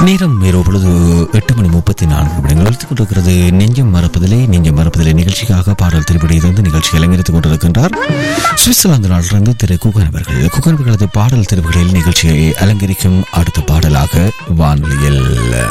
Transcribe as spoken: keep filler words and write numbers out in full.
நேரம் மேறோ பொழுது எட்டு மணி முப்பத்தி நான்கு நிமிடங்கள் எடுத்துக் கொண்டிருக்கிறது. நெஞ்சம் மறப்பதிலே நெஞ்சம் மறப்பதிலே நிகழ்ச்சிக்காக பாடல் திரைப்படையிலிருந்து நிகழ்ச்சி அலங்கரித்துக் கொண்டிருக்கின்றார் சுவிட்சர்லாந்து நாட்டிலிருந்து திரு குகன் அவர்கள். குகன் அவர்களது பாடல் தெரிவுகளில் நிகழ்ச்சியை அலங்கரிக்கும் அடுத்த பாடலாக வானொலியில்